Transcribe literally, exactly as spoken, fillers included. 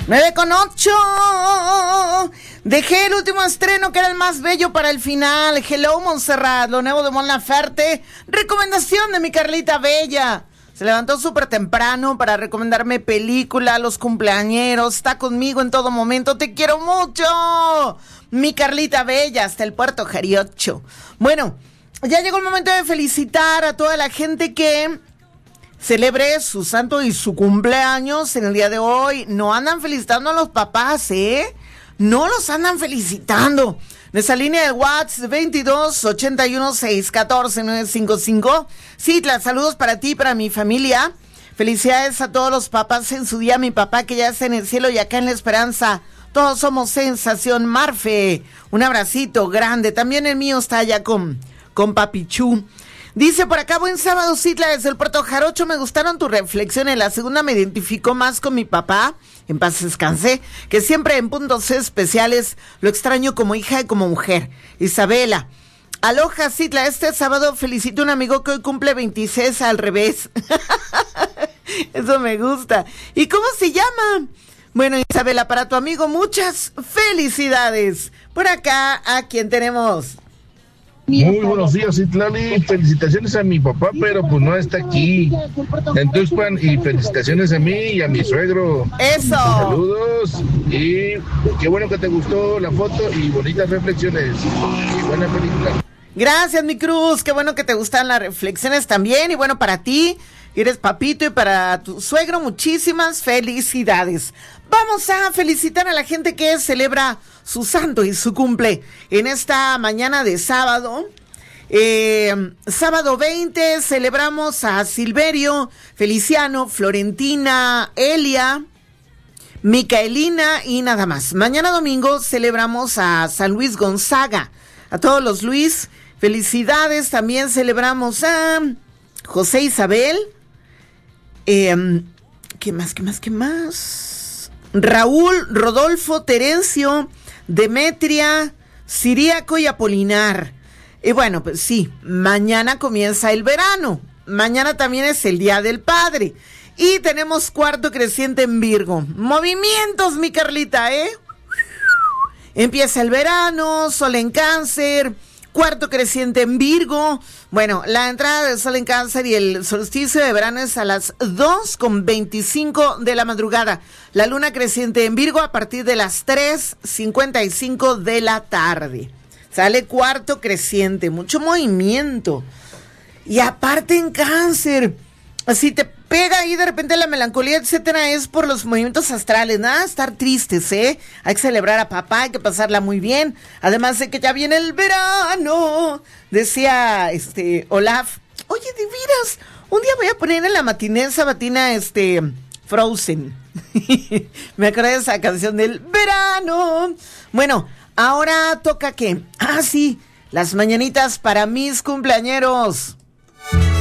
nueve con ocho. Dejé el último estreno que era el más bello para el final. Hello Montserrat, lo nuevo de Mon Laferte. Recomendación de mi Carlita Bella. Se levantó súper temprano para recomendarme película, los cumpleañeros. Está conmigo en todo momento. Te quiero mucho. Mi Carlita Bella, hasta el Puerto Jariocho. Bueno, ya llegó el momento de felicitar a toda la gente que celebre su santo y su cumpleaños en el día de hoy. No andan felicitando a los papás, ¿eh? No los andan felicitando. Nuestra línea de WhatsApp veintidós ochenta y uno seiscientos catorce nueve cinco cinco. Citla, saludos para ti y para mi familia. Felicidades a todos los papás en su día. Mi papá que ya está en el cielo y acá en la esperanza. Todos somos sensación. Marfe, un abracito grande. También el mío está allá con, con Papichú. Dice por acá, buen sábado, Citla, desde el Puerto Jarocho. Me gustaron tus reflexiones. La segunda me identificó más con mi papá, en paz descansé, que siempre en puntos especiales lo extraño como hija y como mujer. Isabela, aloha, Citla, este sábado felicito a un amigo que hoy cumple veintiséis al revés. Eso me gusta. ¿Y cómo se llama? Bueno, Isabela, para tu amigo muchas felicidades. Por acá, ¿a quién tenemos? Muy buenos días, Citlali. Felicitaciones a mi papá, pero pues no está aquí en Tuxpan. Y felicitaciones a mí y a mi suegro. ¡Eso! Saludos. Y qué bueno que te gustó la foto y bonitas reflexiones. Y buena película. Gracias, mi Cruz. Qué bueno que te gustan las reflexiones también. Y bueno, para ti, eres papito, y para tu suegro, muchísimas felicidades. Vamos a felicitar a la gente que celebra su santo y su cumple en esta mañana de sábado. Eh, sábado veinte celebramos a Silverio, Feliciano, Florentina, Elia, Micaelina y nada más. Mañana domingo celebramos a San Luis Gonzaga. A todos los Luis, felicidades. También celebramos a José Isabel. Eh, ¿Qué más? ¿Qué más? ¿Qué más? Raúl, Rodolfo, Terencio, Demetria, Siriaco y Apolinar. Y bueno, pues sí, mañana comienza el verano. Mañana también es el Día del Padre. Y tenemos cuarto creciente en Virgo. Movimientos, mi Carlita, ¿eh? Empieza el verano, Sol en Cáncer, cuarto creciente en Virgo. Bueno, la entrada del Sol en Cáncer y el solsticio de verano es a las dos con veinticinco de la madrugada. La luna creciente en Virgo a partir de las tres cincuenta y cinco de la tarde. Sale cuarto creciente, mucho movimiento. Y aparte en Cáncer, así te pega ahí de repente la melancolía, etcétera, es por los movimientos astrales. Nada, estar tristes, ¿eh? Hay que celebrar a papá, hay que pasarla muy bien. Además de que ya viene el verano, decía este Olaf. Oye, de veras, un día voy a poner en la matiné sabatina este Frozen. Me acordé de esa canción del verano. Bueno, ahora toca que, ah sí, las mañanitas para mis cumpleañeros.